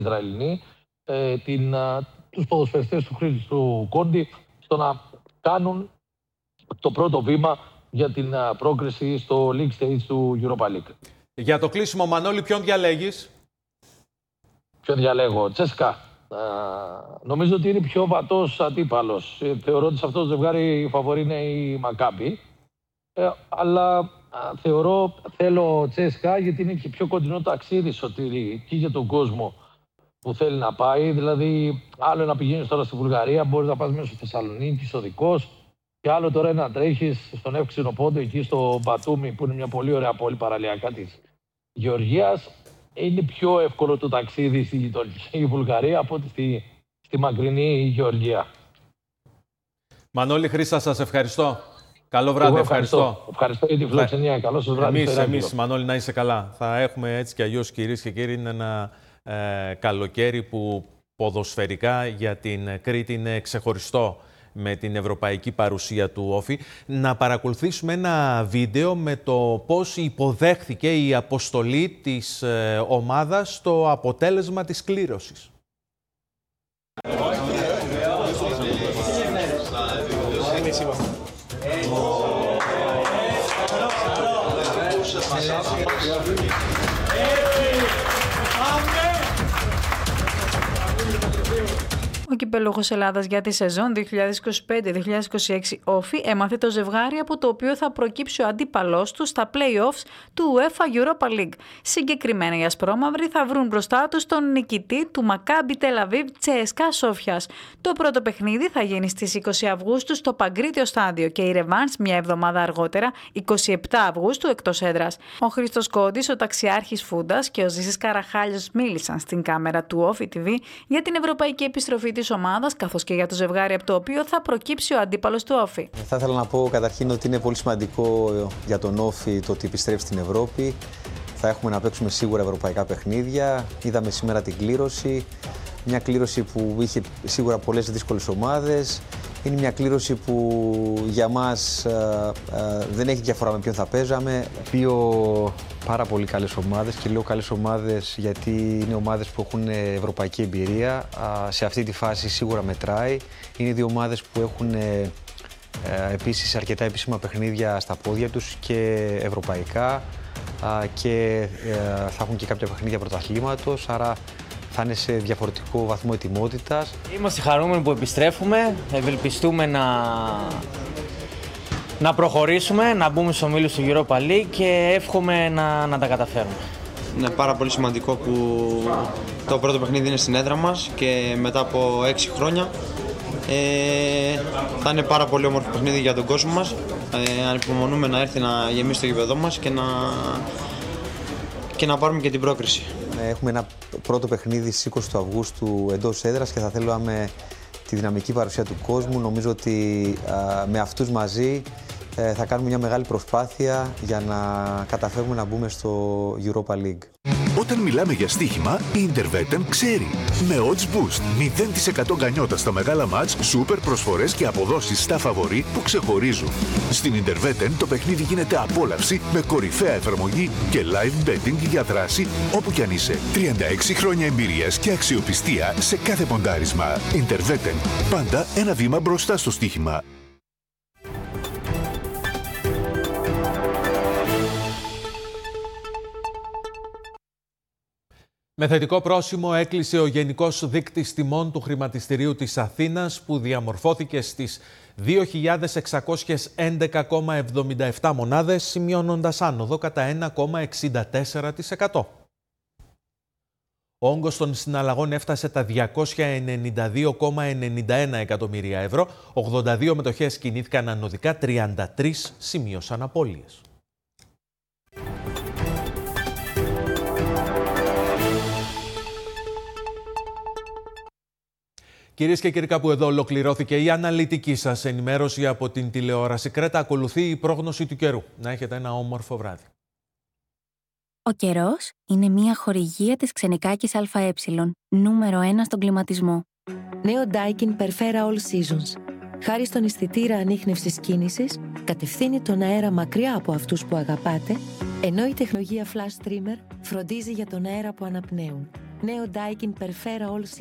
Ισραηλινοί, τους ποδοσφαιριστές του Χρήστου Κόντι στο να κάνουν το πρώτο βήμα για την πρόκριση στο League Stage του Europa League. Για το κλείσιμο, Μανώλη, ποιον διαλέγεις? Ποιον διαλέγω? Τσέσκα. Νομίζω ότι είναι πιο βατός αντίπαλος. Θεωρώ ότι σε αυτό το ζευγάρι η φαβορή είναι η Μακάμπι. Αλλά θέλω Τσέσκα γιατί είναι και πιο κοντινό ταξίδι Σωτήρη και για τον κόσμο που θέλει να πάει. Δηλαδή, άλλο να πηγαίνεις τώρα στη Βουλγαρία, μπορείς να πας μέσα στο Θεσσαλονίκη, οδικός. Και άλλο τώρα να τρέχεις στον Εύξηνο Πόντο, εκεί στο Μπατούμι, που είναι μια πολύ ωραία πόλη παραλιακά της Γεωργίας. Είναι πιο εύκολο το ταξίδι στη γειτονική Βουλγαρία από ότι στη μακρινή Γεωργία. Μανώλη, Χρήστα, σας ευχαριστώ. Καλό βράδυ, ευχαριστώ. Ευχαριστώ για τη φιλοξενία. Καλό σας βράδυ. Εμείς, Μανώλη, να είσαι καλά. Θα έχουμε έτσι κι αλλιώς, κυρίες και κύριοι, είναι ένα καλοκαίρι που ποδοσφαιρικά για την Κρήτη είναι ξεχωριστό με την ευρωπαϊκή παρουσία του Όφη. Να παρακολουθήσουμε ένα βίντεο με το πώς υποδέχθηκε η αποστολή της ομάδας στο αποτέλεσμα της κλήρωσης. Ο κυπέλλοχος Ελλάδας για τη σεζόν 2025-2026 Όφη έμαθε το ζευγάρι από το οποίο θα προκύψει ο αντίπαλός του στα play-offs του UEFA Europa League. Συγκεκριμένα οι ασπρόμαυροι θα βρουν μπροστά τους τον νικητή του Μακάμπι Τελαβίβ Τσεσκά Σόφιας. Το πρώτο παιχνίδι θα γίνει στις 20 Αυγούστου στο Παγκρίτιο Στάδιο και η ρεβάνς μια εβδομάδα αργότερα, 27 Αυγούστου, εκτός έδρας. Ο Χρήστος Κόντης, ο ταξιάρχης Φούντας και ο Ζήσης Καραχάλιος μίλησαν στην κάμερα του Όφη TV για την ευρωπαϊκή επιστροφή της ομάδας, καθώς και για το ζευγάρι από το οποίο θα προκύψει ο αντίπαλος του Όφη. Θα ήθελα να πω καταρχήν ότι είναι πολύ σημαντικό για τον Όφη το ότι επιστρέφει στην Ευρώπη. Θα έχουμε να παίξουμε σίγουρα ευρωπαϊκά παιχνίδια. Είδαμε σήμερα την κλήρωση. Μια κλήρωση που είχε σίγουρα πολλές δύσκολες ομάδες. Είναι μια κλήρωση που για μας δεν έχει διαφορά με ποιον θα παίζαμε. Δύο πάρα πολύ καλές ομάδες και λέω καλές ομάδες γιατί είναι ομάδες που έχουν ευρωπαϊκή εμπειρία. Σε αυτή τη φάση σίγουρα μετράει. Είναι δύο ομάδες που έχουν επίσης αρκετά επίσημα παιχνίδια στα πόδια τους και ευρωπαϊκά και θα έχουν και κάποια παιχνίδια πρωταθλήματος, άρα θα είναι σε διαφορετικό βαθμό ετοιμότητας. Είμαστε χαρούμενοι που επιστρέφουμε, ευελπιστούμε να προχωρήσουμε, να μπούμε στους ομίλους του Europa League και εύχομαι να τα καταφέρουμε. Είναι πάρα πολύ σημαντικό που το πρώτο παιχνίδι είναι στην έδρα μας και μετά από 6 χρόνια θα είναι πάρα πολύ όμορφο παιχνίδι για τον κόσμο μας. Ανυπομονούμε να έρθει να γεμίσει το γήπεδό μας και να πάρουμε και την πρόκριση. Έχουμε ένα πρώτο παιχνίδι στις 20 του Αυγούστου εντός έδρας και θα θέλαμε τη δυναμική παρουσία του κόσμου. Νομίζω ότι με αυτούς μαζί θα κάνουμε μια μεγάλη προσπάθεια για να καταφέρουμε να μπούμε στο Europa League. Όταν μιλάμε για στοίχημα, η Intervetten ξέρει. Με odds boost, 0% γκανιότα στα μεγάλα μάτς, σούπερ προσφορές και αποδόσεις στα φαβορί που ξεχωρίζουν. Στην Intervetten το παιχνίδι γίνεται απόλαυση με κορυφαία εφαρμογή και live betting για δράση όπου κι αν είσαι. 36 χρόνια εμπειρίας και αξιοπιστία σε κάθε ποντάρισμα. Intervetten, πάντα ένα βήμα μπροστά στο στοίχημα. Με θετικό πρόσημο έκλεισε ο Γενικός Δείκτης Τιμών του Χρηματιστηρίου της Αθήνας που διαμορφώθηκε στις 2.611,77 μονάδες, σημειώνοντας άνοδο κατά 1,64%. Ο όγκος των συναλλαγών έφτασε τα 292,91 εκατομμύρια ευρώ, 82 μετοχές κινήθηκαν ανωδικά, 33 σημείωσαν απώλειες. Κυρίες και κύριοι, κάπου εδώ ολοκληρώθηκε η αναλυτική σας ενημέρωση από την τηλεόραση Κρέτα. Ακολουθεί η πρόγνωση του καιρού. Να έχετε ένα όμορφο βράδυ. Ο καιρός είναι μια χορηγία της Ξενικάκης ΑΕ, νούμερο 1 στον κλιματισμό. Νέο Daikin Perfera All Seasons. Χάρη στον αισθητήρα ανίχνευσης κίνησης, κατευθύνει τον αέρα μακριά από αυτούς που αγαπάτε, ενώ η τεχνολογία Flash Streamer φροντίζει για τον αέρα που αναπνέουν. Νέο Daikin Perfera All Seasons.